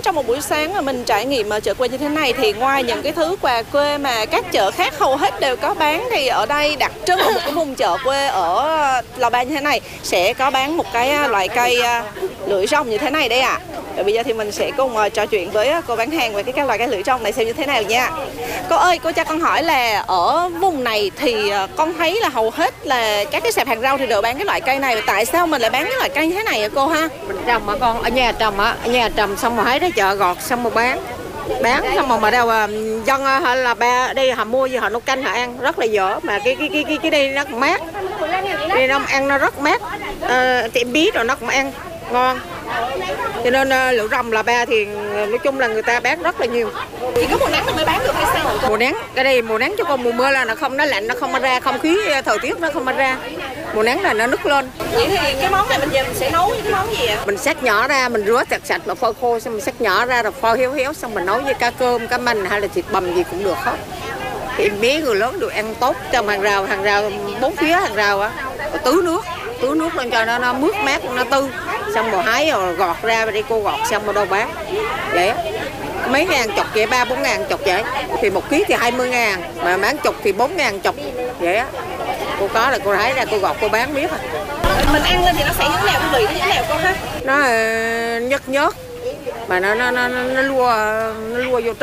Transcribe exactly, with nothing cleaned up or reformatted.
trong một buổi sáng mà mình trải nghiệm chợ quê như thế này thì ngoài những cái thứ quà quê mà các chợ khác hầu hết đều có bán, thì ở đây đặc trưng ở một cái vùng chợ quê ở Lò Ba như thế này sẽ có bán một cái loại cây lưỡi rong như thế này đây ạ. À. Và bây giờ thì mình sẽ cùng trò chuyện với cô bán hàng về cái các loại cây lưỡi rong này xem như thế nào nha. Cô ơi, cô cho con hỏi là ở vùng này thì con thấy là hầu hết là các cái sạp hàng rau thì đều bán cái loại cây này, tại sao mình lại bán cái loại cây như thế này vậy cô ha? Mình trồng mà con, ở nhà trồng á, ở nhà trồng xong rồi hái ra chợ gọt xong rồi bán. Bán xong rồi mà đâu mà dân hay là ba đi họ mua gì họ nấu canh họ ăn rất là dở, mà cái cái cái cái cái đây nó cũng mát. Đây nó ăn nó rất mát. À, thì em biết rồi nó cũng ăn ngon. Cho nên uh, lưỡi rong Lò Ba thì nói chung là người ta bán rất là nhiều. Chỉ có mùa nắng thì mới bán được hay sao? Mùa nắng, cái đây mùa nắng chứ còn mùa mưa là nó không, nó lạnh nó không ra, không khí thời tiết nó không ra. Mùa nắng là nó nứt lên. Vậy thì cái món này mình về mình sẽ nấu những cái món gì ạ? Mình xắt nhỏ ra, mình rửa sạch sạch và phơi khô, xong mình xắt nhỏ ra rồi phơi héo héo, xong mình nấu với cá cơm, cá manh hay là thịt bằm gì cũng được hết. Thì bé người lớn được ăn tốt. Trong hàng rào, hàng rào bốn phía hàng rào á, tưới nước, tưới nước lên cho nó, nó mướt mát, nó tươi. Xong rồi hái rồi gọt ra và đi cô gọt xong rồi đâu bán. Vậy mấy ngàn chục vậy, ba bốn ngàn chục vậy. Thì một ký thì hai mươi ngàn, mà bán chục thì bốn ngàn chục. Vậy á. Cô có là cô hái ra cô gọt cô bán biết à. Mình ăn lên thì nó sẽ như thế nào, cái vị nó như thế nào cô ha? Nó uh, nhớt nhớt mà nó nó nó nó lua nó lua vô